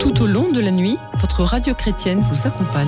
Tout au long de la nuit, votre radio chrétienne vous accompagne.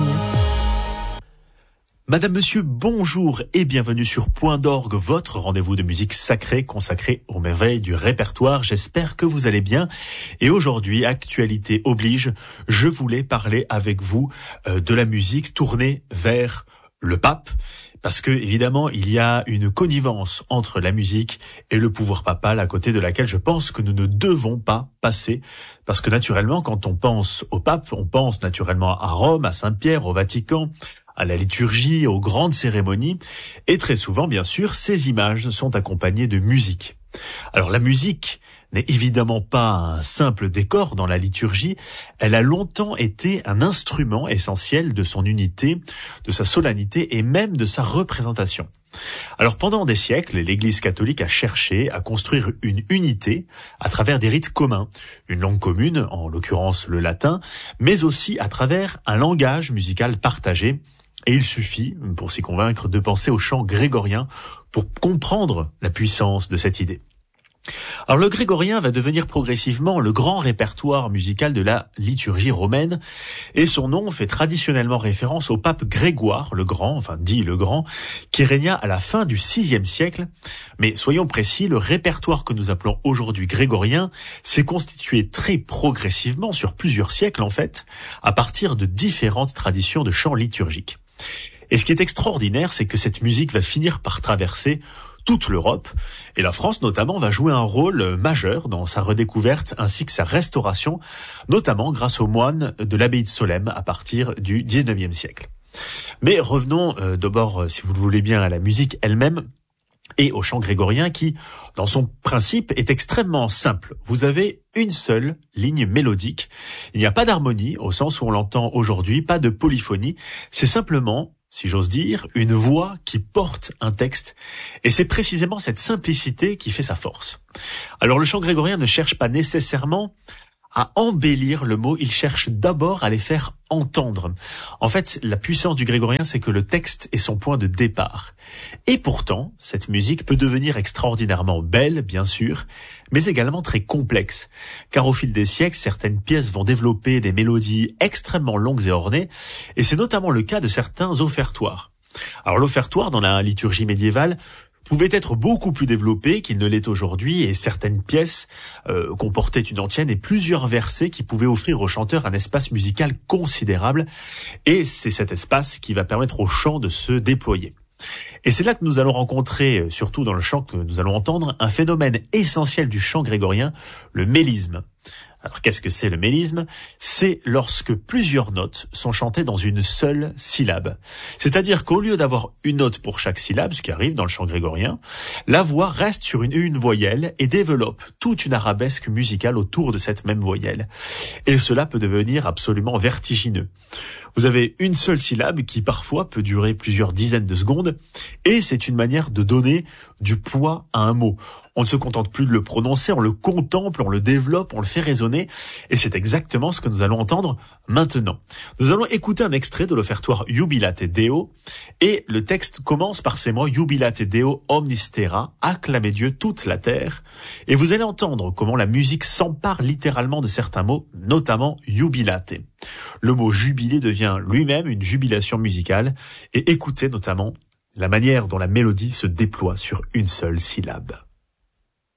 Madame, Monsieur, bonjour et bienvenue sur Point d'Orgue, votre rendez-vous de musique sacrée consacré aux merveilles du répertoire. J'espère que vous allez bien. Et aujourd'hui, actualité oblige, je voulais parler avec vous de la musique tournée vers le pape. Parce que, évidemment, il y a une connivence entre la musique et le pouvoir papal, à côté de laquelle je pense que nous ne devons pas passer. Parce que, naturellement, quand on pense au pape, on pense naturellement à Rome, à Saint-Pierre, au Vatican, à la liturgie, aux grandes cérémonies. Et très souvent, bien sûr, ces images sont accompagnées de musique. Alors, la musique n'est évidemment pas un simple décor dans la liturgie, elle a longtemps été un instrument essentiel de son unité, de sa solennité et même de sa représentation. Alors pendant des siècles, l'Église catholique a cherché à construire une unité à travers des rites communs, une langue commune, en l'occurrence le latin, mais aussi à travers un langage musical partagé. Et il suffit, pour s'y convaincre, de penser au chant grégorien pour comprendre la puissance de cette idée. Alors le grégorien va devenir progressivement le grand répertoire musical de la liturgie romaine et son nom fait traditionnellement référence au pape Grégoire le Grand, enfin dit le Grand, qui régna à la fin du VIe siècle. Mais soyons précis, le répertoire que nous appelons aujourd'hui grégorien s'est constitué très progressivement sur plusieurs siècles en fait, à partir de différentes traditions de chants liturgiques. Et ce qui est extraordinaire, c'est que cette musique va finir par traverser toute l'Europe, et la France notamment va jouer un rôle majeur dans sa redécouverte ainsi que sa restauration, notamment grâce aux moines de l'abbaye de Solesmes à partir du XIXe siècle. Mais revenons d'abord, si vous le voulez bien, à la musique elle-même et au chant grégorien qui, dans son principe, est extrêmement simple. Vous avez une seule ligne mélodique. Il n'y a pas d'harmonie au sens où on l'entend aujourd'hui, pas de polyphonie. C'est simplement, si j'ose dire, une voix qui porte un texte. Et c'est précisément cette simplicité qui fait sa force. Alors le chant grégorien ne cherche pas nécessairement à embellir le mot, il cherche d'abord à les faire entendre. En fait, la puissance du grégorien, c'est que le texte est son point de départ. Et pourtant, cette musique peut devenir extraordinairement belle, bien sûr, mais également très complexe. Car au fil des siècles, certaines pièces vont développer des mélodies extrêmement longues et ornées, et c'est notamment le cas de certains offertoires. Alors l'offertoire, dans la liturgie médiévale, pouvait être beaucoup plus développé qu'il ne l'est aujourd'hui et certaines pièces comportaient une antienne et plusieurs versets qui pouvaient offrir au chanteur un espace musical considérable et c'est cet espace qui va permettre au chant de se déployer. Et c'est là que nous allons rencontrer, surtout dans le chant que nous allons entendre, un phénomène essentiel du chant grégorien, le mélisme. Alors qu'est-ce que c'est le mélisme ? C'est lorsque plusieurs notes sont chantées dans une seule syllabe. C'est-à-dire qu'au lieu d'avoir une note pour chaque syllabe, ce qui arrive dans le chant grégorien, la voix reste sur une voyelle et développe toute une arabesque musicale autour de cette même voyelle. Et cela peut devenir absolument vertigineux. Vous avez une seule syllabe qui parfois peut durer plusieurs dizaines de secondes et c'est une manière de donner du poids à un mot. On ne se contente plus de le prononcer, on le contemple, on le développe, on le fait résonner. Et c'est exactement ce que nous allons entendre maintenant. Nous allons écouter un extrait de l'offertoire Jubilate Deo. Et le texte commence par ces mots, Jubilate Deo omnis terra, acclamez Dieu toute la terre. Et vous allez entendre comment la musique s'empare littéralement de certains mots, notamment Jubilate. Le mot jubilé devient lui-même une jubilation musicale. Et écoutez notamment la manière dont la mélodie se déploie sur une seule syllabe.